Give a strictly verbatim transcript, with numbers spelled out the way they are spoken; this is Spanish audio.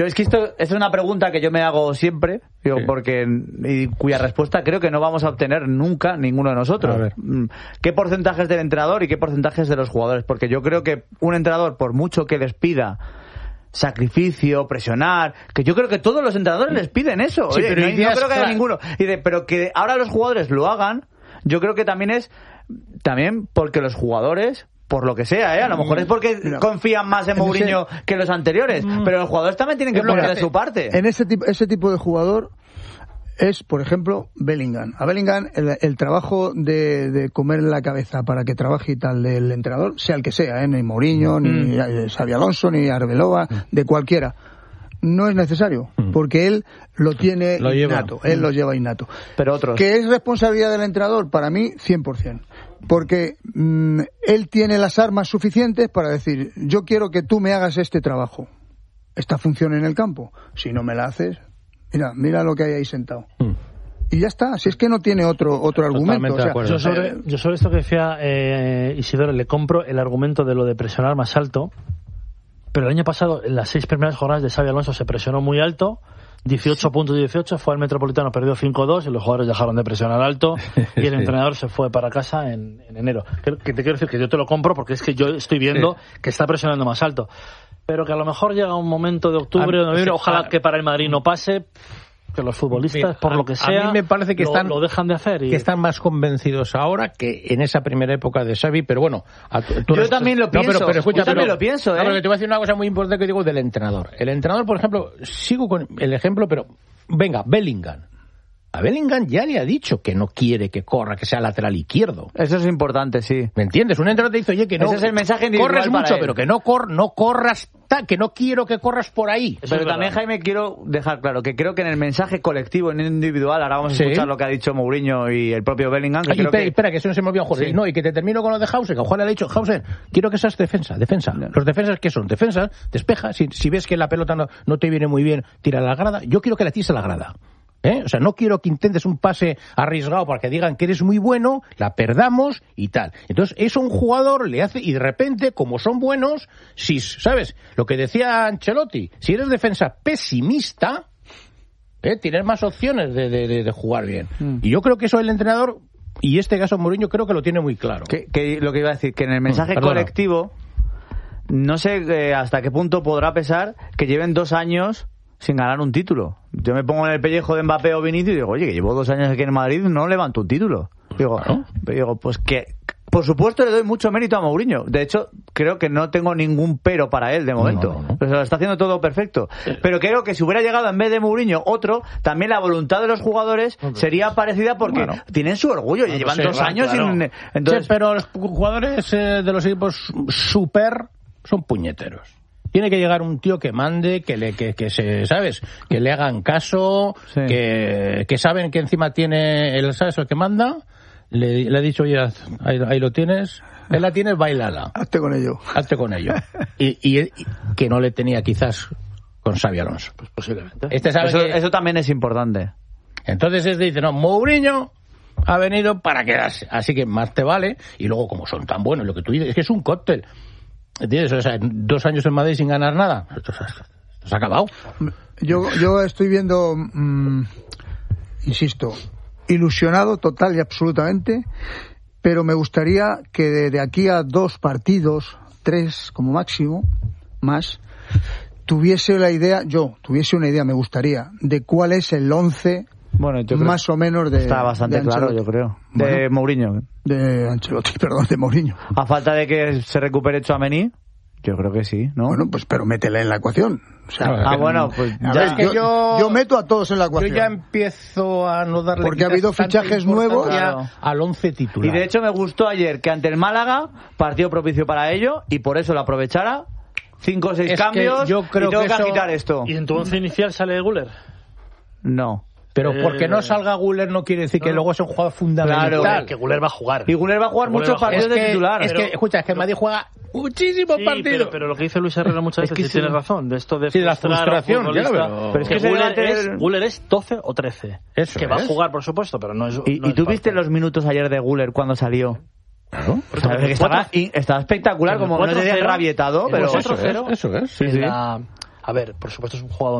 Es que esto es una pregunta que yo me hago siempre, digo, sí. porque y cuya respuesta creo que no vamos a obtener nunca ninguno de nosotros. A ver. ¿Qué porcentajes del entrenador y qué porcentajes de los jugadores? Porque yo creo que un entrenador, por mucho que les pida sacrificio, presionar, que yo creo que todos los entrenadores les piden eso. Sí, Oye, pero no, ideas, no creo que haya claro. ninguno. Y de, pero que ahora los jugadores lo hagan, yo creo que también es también porque los jugadores, por lo que sea, ¿eh? A lo mejor es porque Mira, confían más en Mourinho ese, que los anteriores, pero los jugadores también tienen que poner de su parte. En ese tipo, ese tipo de jugador es, por ejemplo, Bellingham. A Bellingham el, el trabajo de, de comer la cabeza para que trabaje y tal del entrenador, sea el que sea, ¿eh? Ni Mourinho, mm. ni eh, Xabi Alonso, ni Arbeloa, mm. de cualquiera. No es necesario, mm. porque él lo tiene lo innato, lleva. él mm. lo lleva innato. Pero otros. ¿Que es responsabilidad del entrenador? Para mí, cien por ciento. Porque mmm, él tiene las armas suficientes para decir, yo quiero que tú me hagas este trabajo, esta función en el campo. Si no me la haces, mira, mira lo que hay ahí sentado. Mm. Y ya está, si es que no tiene otro otro argumento. O sea, yo, sobre, yo sobre esto que decía eh, Isidoro, le compro el argumento de lo de presionar más alto, pero el año pasado, en las seis primeras jornadas de Xabi Alonso, se presionó muy alto, dieciocho punto dieciocho, fue al Metropolitano, perdió cinco dos y los jugadores dejaron de presionar alto y el sí. entrenador se fue para casa en, en enero. Que, que te quiero decir que yo te lo compro porque es que yo estoy viendo sí. que está presionando más alto. Pero que a lo mejor llega un momento de octubre o noviembre, ojalá que para el Madrid no pase, que los futbolistas, mira, por lo que sea, a mí me parece que lo, están, lo dejan de hacer. Y... que están más convencidos ahora que en esa primera época de Xavi, pero bueno... A tu, tú yo también lo no, pienso, pero, pero escucha, yo también pero, lo pienso, ¿eh? No, porque te voy a decir una cosa muy importante que digo del entrenador. El entrenador, por ejemplo, sigo con el ejemplo, pero venga, Bellingham. A Bellingham ya le ha dicho que no quiere que corra, que sea lateral izquierdo. Eso es importante, sí. ¿Me entiendes? Un entrenador te dice, oye, que no... Ese es el mensaje individual corres mucho, para pero que no, cor, no corras, ta, que no quiero que corras por ahí. Eso pero también, Jaime, quiero dejar claro que creo que en el mensaje colectivo, en el individual, ahora vamos a sí. escuchar lo que ha dicho Mourinho y el propio Bellingham. Que Ay, creo espera, que... espera, que eso no se me olvidó, Jorge. Sí. No, y que te termino con lo de Hauser, que Juan le ha dicho, Hauser, quiero que seas defensa, defensa. No. Los defensas, ¿qué son? Defensas, despeja, si, si ves que la pelota no, no te viene muy bien, tira a la grada. Yo quiero que la tires a la grada. ¿Eh? O sea, no quiero que intentes un pase arriesgado para que digan que eres muy bueno, la perdamos y tal. Entonces, eso un jugador le hace, y de repente, como son buenos, si, ¿sabes? Lo que decía Ancelotti, si eres defensa pesimista, ¿eh? Tienes más opciones de, de, de, de jugar bien. Mm. Y yo creo que eso el entrenador, y este caso Mourinho, creo que lo tiene muy claro. Que, que lo que iba a decir, que en el mensaje mm, colectivo, no sé eh, hasta qué punto podrá pesar que lleven dos años sin ganar un título. Yo me pongo en el pellejo de Mbappé o Vinicius y digo, oye, que llevo dos años aquí en Madrid, no levanto un título. Digo, claro. digo, pues que, por supuesto le doy mucho mérito a Mourinho. De hecho, creo que no tengo ningún pero para él de momento. No, no, no. Pero se lo está haciendo todo perfecto. Pero creo que si hubiera llegado en vez de Mourinho otro, también la voluntad de los jugadores sería parecida porque bueno. tienen su orgullo y bueno, llevan sí, dos años claro. sin... Entonces... Sí, pero los jugadores eh, de los equipos super son puñeteros. Tiene que llegar un tío que mande, que le, que, que se, ¿sabes? Que le hagan caso, sí. que, que saben que encima tiene el, ¿sabes? El que manda, le, le ha dicho, oye, ahí, ahí lo tienes, ahí la tienes, bailala. Hazte con ello. Hazte con ello. Y, y, y que no le tenía quizás con Xabi Alonso. Pues posiblemente. Este sabe eso, que... eso también es importante. Entonces este dice, no, Mourinho ha venido para quedarse, así que más te vale, y luego como son tan buenos, lo que tú dices, es que es un cóctel. ¿Entiendes? O sea, dos años en Madrid sin ganar nada. Esto se ha, esto se ha acabado. Yo, yo estoy viendo, mmm, insisto, ilusionado total y absolutamente, pero me gustaría que de, de aquí a dos partidos, tres como máximo, más, tuviese la idea, yo tuviese una idea, me gustaría, de cuál es el once bueno, más o menos de está bastante de claro, yo creo. De bueno, Mourinho. De Ancelotti, perdón, de Mourinho. A falta de que se recupere Tchouaméni, yo creo que sí, ¿no? Bueno, pues pero métele en la ecuación. O sea, ah, bueno, pues ya ver, es que yo, yo, yo meto a todos en la ecuación. Yo ya empiezo a no darle porque ha habido fichajes nuevos claro. al once titular. Y de hecho me gustó ayer que ante el Málaga, partido propicio para ello, y por eso lo aprovechara. Cinco o seis es cambios yo creo y tengo que, que eso... agitar esto. ¿Y en tu once inicial sale Güler? No. Pero eh... porque no salga Güler no quiere decir no. que luego es un jugador fundamental. Claro, que Güler va a jugar. Y Güler va a jugar Güler muchos partidos es que, de titular. Es pero... que, escucha, es que el Madrid juega muchísimos sí, partidos. Pero, pero lo que dice Luis Herrera muchas veces es que sí, sí. tiene razón. De esto de sí, la frustración. Ya, pero... pero es que, que Güler, es, Güler es doce o trece. Eso que es. va a jugar, por supuesto, pero no es. ¿Y, no ¿y es tú parte. viste los minutos ayer de Güler cuando salió? Claro. O sea, estaba, estaba espectacular, como no se había rabietado, pero eso es. Eso es. Sí, sí. La... A ver, por supuesto es un jugador